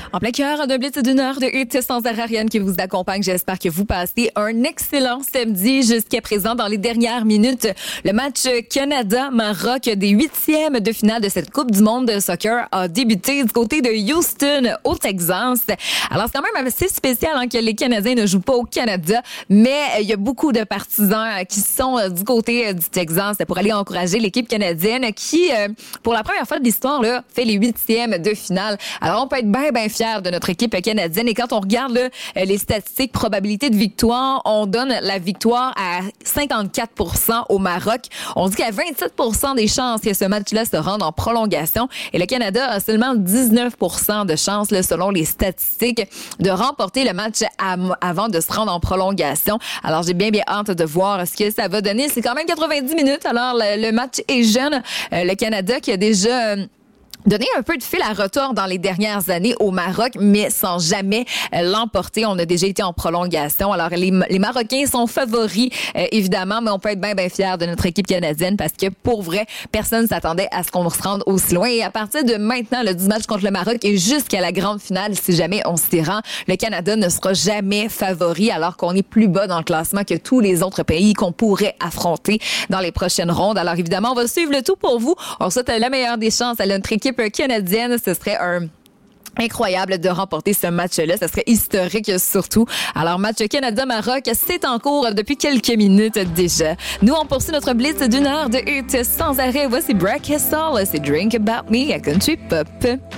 En plein cœur de Blitz d'une heure de hit sans arrêt, Ariane qui vous accompagne. J'espère que vous passez un excellent samedi jusqu'à présent. Dans les dernières minutes, le match Canada-Maroc des huitièmes de finale de cette Coupe du monde de soccer a débuté du côté de Houston, au Texas. Alors, c'est quand même assez spécial que les Canadiens ne jouent pas au Canada, mais il y a beaucoup de partisans qui sont du côté du Texas pour aller encourager l'équipe canadienne qui, pour la première fois de l'histoire, là, fait les huitièmes de finale. Alors, on peut être bien fiers de notre équipe canadienne. Et quand on regarde là, les statistiques, probabilité de victoire, on donne la victoire à 54% au Maroc. On dit qu'il y a 27% des chances que ce match-là se rende en prolongation. Et le Canada a seulement 19% de chances, là, selon les statistiques, de remporter le match avant de se rendre en prolongation. Alors, j'ai bien hâte de voir ce que ça va donner. C'est quand même 90 minutes. Alors, le match est jeune. Le Canada qui a déjà donner un peu de fil à retour dans les dernières années au Maroc, mais sans jamais l'emporter. On a déjà été en prolongation. Alors, les Marocains sont favoris, évidemment, mais on peut être bien fiers de notre équipe canadienne parce que, pour vrai, personne ne s'attendait à ce qu'on se rende aussi loin. Et à partir de maintenant, le 10 matchs contre le Maroc et jusqu'à la grande finale, si jamais on s'y rend, le Canada ne sera jamais favori alors qu'on est plus bas dans le classement que tous les autres pays qu'on pourrait affronter dans les prochaines rondes. Alors, évidemment, on va suivre le tout pour vous. On souhaite la meilleure des chances à notre équipe canadienne. Ce serait incroyable de remporter ce match-là. Ça serait historique surtout. Alors, match Canada-Maroc, c'est en cours depuis quelques minutes déjà. Nous, on poursuit notre blitz d'une heure de hit sans arrêt. Voici Brad Kessel, c'est Drink About Me à Country Pop.